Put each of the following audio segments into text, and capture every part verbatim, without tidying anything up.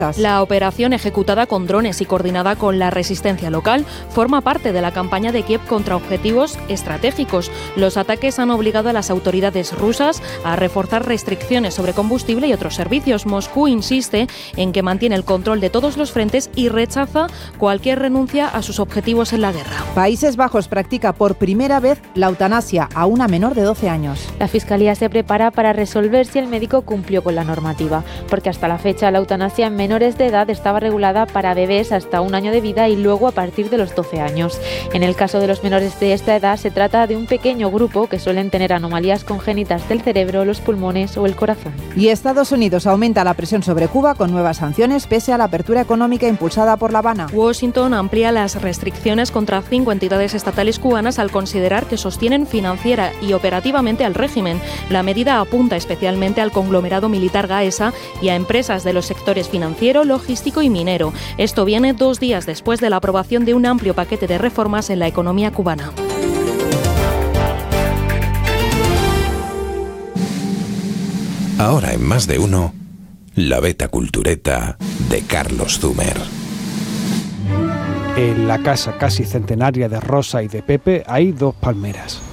La operación, ejecutada con drones y coordinada con la resistencia local, forma parte de la campaña de Kiev contra objetivos estratégicos. Los ataques han obligado a las autoridades rusas a reforzar restricciones sobre combustible y otros servicios. Moscú insiste en que mantiene el control de todos los frentes y rechaza cualquier renuncia a sus objetivos en la guerra. Países Bajos practica por primera vez la eutanasia a una menor de doce años. La Fiscalía se prepara para resolver si el médico cumplió con la normativa, porque hasta la fecha la eutanasia en menores de edad estaba regulada para bebés hasta un año de vida y luego a partir de los doce años. En el caso de los menores de esta edad se trata de un pequeño grupo que suelen tener anomalías congénitas del cerebro, los pulmones o el corazón. Y Estados Unidos aumenta la presión sobre Cuba con nuevas sanciones pese a la apertura económica impulsada por La Habana. Washington amplía las restricciones contra cinco entidades estatales cubanas al considerar que sostienen financiera y operativamente al régimen. La medida apunta especialmente al conglomerado militar Gaesa y a empresas de los sectores financieros, logístico y minero. Esto viene dos días después de la aprobación de un amplio paquete de reformas en la economía cubana. Ahora en Más de Uno, la Beta Cultureta de Carlos Zumer. En la casa casi centenaria de Rosa y de Pepe hay dos palmeras.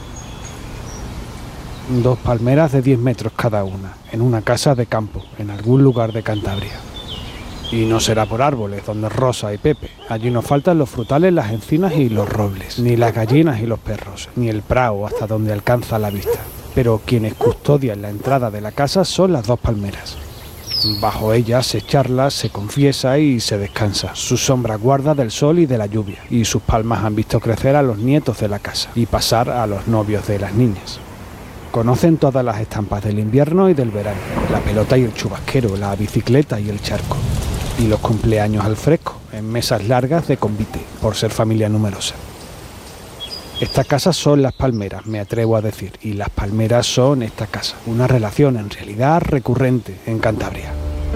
Dos palmeras de diez metros cada una, en una casa de campo, en algún lugar de Cantabria. Y no será por árboles donde Rosa y Pepe. Allí no faltan los frutales, las encinas y los robles, ni las gallinas y los perros, ni el prao hasta donde alcanza la vista. Pero quienes custodian la entrada de la casa son las dos palmeras. Bajo ellas se charla, se confiesa y se descansa. Su sombra guarda del sol y de la lluvia, y sus palmas han visto crecer a los nietos de la casa y pasar a los novios de las niñas. Conocen todas las estampas del invierno y del verano, la pelota y el chubasquero, la bicicleta y el charco. Y los cumpleaños al fresco, en mesas largas de convite, por ser familia numerosa. Esta casa son las palmeras, me atrevo a decir, y las palmeras son esta casa, una relación en realidad recurrente en Cantabria.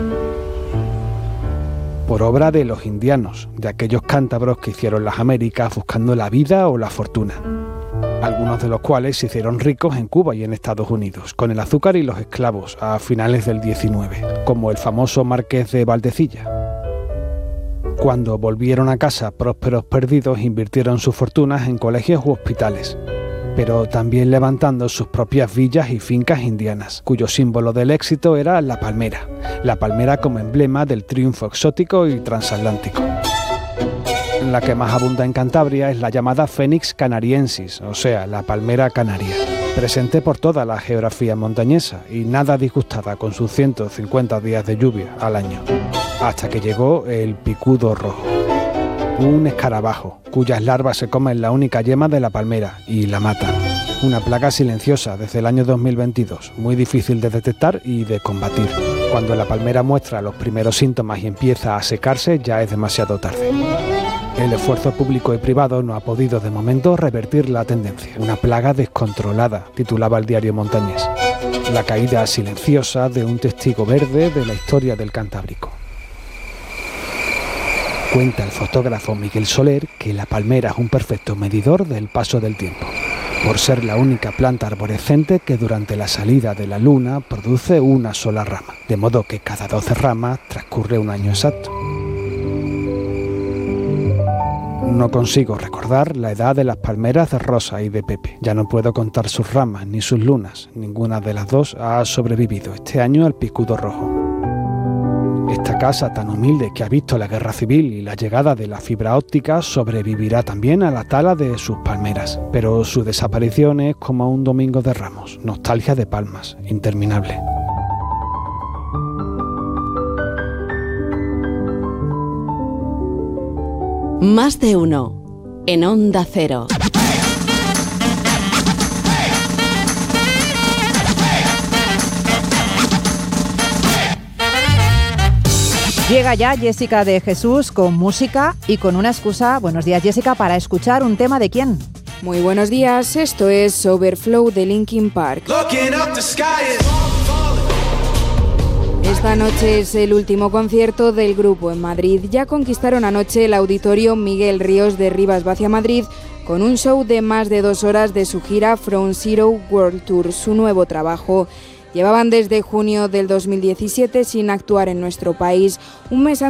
Por obra de los indianos, de aquellos cántabros que hicieron las Américas buscando la vida o la fortuna. Algunos de los cuales se hicieron ricos en Cuba y en Estados Unidos, con el azúcar y los esclavos a finales del diecinueve, como el famoso Marqués de Valdecilla. Cuando volvieron a casa prósperos perdidos, invirtieron sus fortunas en colegios u hospitales, pero también levantando sus propias villas y fincas indianas, cuyo símbolo del éxito era la palmera, la palmera como emblema del triunfo exótico y transatlántico. La que más abunda en Cantabria es la llamada Phoenix canariensis, o sea, la palmera canaria, presente por toda la geografía montañesa y nada disgustada con sus ciento cincuenta días de lluvia al año, hasta que llegó el picudo rojo, un escarabajo cuyas larvas se comen la única yema de la palmera y la matan. Una plaga silenciosa desde el año dos mil veintidós, muy difícil de detectar y de combatir. Cuando la palmera muestra los primeros síntomas y empieza a secarse, ya es demasiado tarde. El esfuerzo público y privado no ha podido de momento revertir la tendencia. Una plaga descontrolada, titulaba el diario montañés. La caída silenciosa de un testigo verde de la historia del Cantábrico. Cuenta el fotógrafo Miguel Soler que la palmera es un perfecto medidor del paso del tiempo, por ser la única planta arborescente que durante la salida de la luna produce una sola rama, de modo que cada doce ramas transcurre un año exacto. No consigo recordar la edad de las palmeras de Rosa y de Pepe. Ya no puedo contar sus ramas ni sus lunas. Ninguna de las dos ha sobrevivido este año al picudo rojo. Esta casa tan humilde que ha visto la guerra civil y la llegada de la fibra óptica sobrevivirá también a la tala de sus palmeras. Pero su desaparición es como un domingo de Ramos, nostalgia de palmas, interminable. Más de uno, en Onda Cero. Llega ya Jessica de Jesús con música y con una excusa, buenos días Jessica, para escuchar un tema de ¿quién? Muy buenos días, esto es Overflow de Linkin Park. Esta noche es el último concierto del grupo en Madrid. Ya conquistaron anoche el auditorio Miguel Ríos de Rivas Vacia Madrid con un show de más de dos horas de su gira From Zero World Tour, su nuevo trabajo. Llevaban desde junio del dos mil diecisiete sin actuar en nuestro país, un mes antes